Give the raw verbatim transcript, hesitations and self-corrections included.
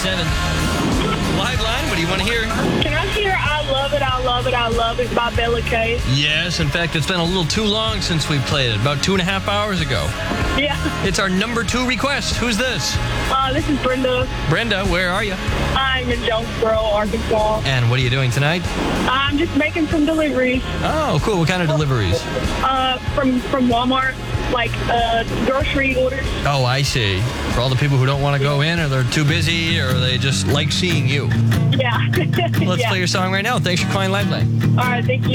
seven. Live line, what do you want to hear? Can I hear I Love It, I Love It, I Love It by Bella Kay? Yes, in fact, it's been a little too long since we played it, about two and a half hours ago. Yeah. It's our number two request. Who's this? Uh, this is Brenda. Brenda, where are you? I'm in Jonesboro, Arkansas. And what are you doing tonight? I'm just making some deliveries Oh, cool. What kind of deliveries? uh, from, from Walmart, like uh, grocery orders. Oh, I see. For all the people who don't want to go in, or they're too busy, or they just like seeing you. Yeah. Let's yeah. play your song right now. Thanks for calling Liveline. All right, thank you.